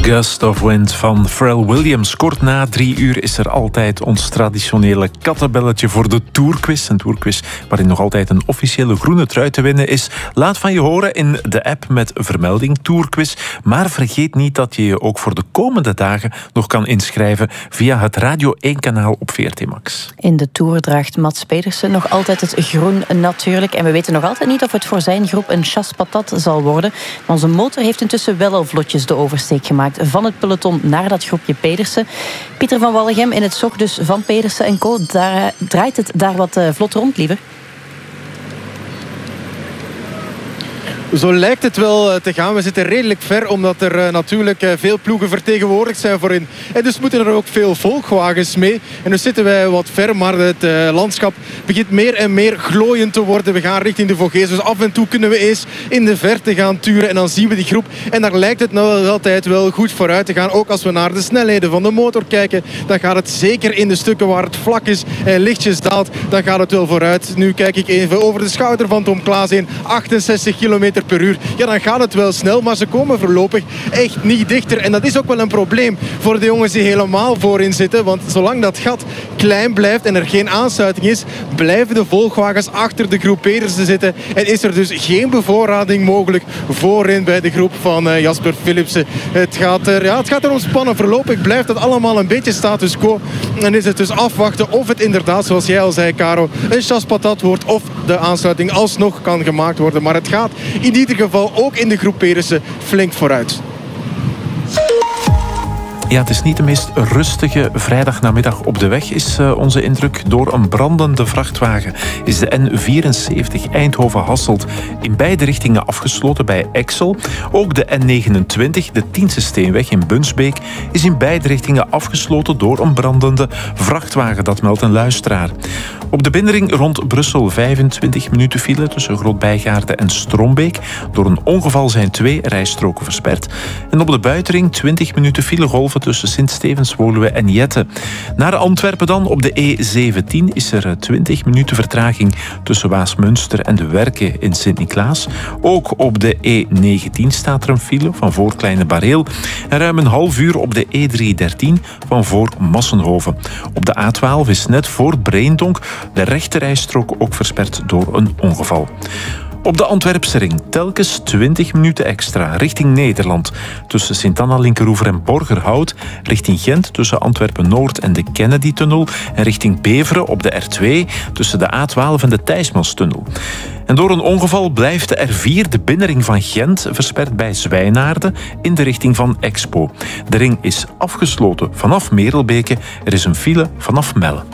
Gust of Wind van Pharrell Williams. Kort na 3 uur is er altijd ons traditionele kattenbelletje voor de Tourquiz. Een Tourquiz waarin nog altijd een officiële groene trui te winnen is. Laat van je horen in de app met vermelding Tourquiz. Maar vergeet niet dat je je ook voor de komende dagen nog kan inschrijven via het Radio 1-kanaal op VRT Max. In de Tour draagt Mats Pedersen nog altijd het groen natuurlijk. En we weten nog altijd niet of het voor zijn groep een chasse patate zal worden. Maar onze motor heeft intussen wel al vlotjes de oversteek gemaakt van het peloton naar dat groepje Pedersen. Pieter van Wallegem in het zog dus van Pedersen en co. Draait het daar wat vlot rond, liever? Zo lijkt het wel te gaan. We zitten redelijk ver, omdat er natuurlijk veel ploegen vertegenwoordigd zijn voorin. En dus moeten er ook veel volkwagens mee. En dus zitten wij wat ver, maar het landschap begint meer en meer glooiend te worden. We gaan richting de Vogezen, dus af en toe kunnen we eens in de verte gaan turen. En dan zien we die groep. En daar lijkt het nou altijd wel goed vooruit te gaan. Ook als we naar de snelheden van de motor kijken, dan gaat het zeker in de stukken waar het vlak is en lichtjes daalt, dan gaat het wel vooruit. Nu kijk ik even over de schouder van Tom Klaas heen. 68 km per uur. Ja, dan gaat het wel snel, maar ze komen voorlopig echt niet dichter. En dat is ook wel een probleem voor de jongens die helemaal voorin zitten. Want zolang dat gat klein blijft en er geen aansluiting is, blijven de volgwagens achter de groep Pedersen zitten. En is er dus geen bevoorrading mogelijk voorin bij de groep van Jasper Philipsen. Het gaat er ontspannen. Voorlopig blijft het allemaal een beetje status quo. En is het dus afwachten of het inderdaad, zoals jij al zei, Caro, een chasse patate wordt of de aansluiting alsnog kan gemaakt worden. Maar het gaat in ieder geval ook in de groep Pedersen flink vooruit. Ja, het is niet de meest rustige vrijdagnamiddag op de weg, is onze indruk. Door een brandende vrachtwagen is de N74 Eindhoven-Hasselt in beide richtingen afgesloten bij Exel. Ook de N29, de Tiense Steenweg in Bunsbeek, is in beide richtingen afgesloten door een brandende vrachtwagen. Dat meldt een luisteraar. Op de binnenring rond Brussel 25 minuten file tussen Groot-Bijgaarde en Strombeek. Door een ongeval zijn 2 rijstroken versperd. En op de buitenring 20 minuten file golven tussen Sint-Stevens, Woluwe en Jette. Naar Antwerpen dan. Op de E17 is er 20 minuten vertraging tussen Waasmunster en de Werken in Sint-Niklaas. Ook op de E19 staat er een file van voor Kleine Bareel. En ruim een half uur op de E313 van voor Massenhoven. Op de A12 is net voor Breendonk de rechterrijstrook ook versperd door een ongeval. Op de Antwerpse ring telkens 20 minuten extra richting Nederland. Tussen Sint-Anna-Linkeroever en Borgerhout. Richting Gent tussen Antwerpen-Noord en de Kennedy-tunnel. En richting Beveren op de R2 tussen de A12 en de Thijsmanstunnel. En door een ongeval blijft de R4, de binnenring van Gent, versperd bij Zwijnaarden in de richting van Expo. De ring is afgesloten vanaf Merelbeke. Er is een file vanaf Melle.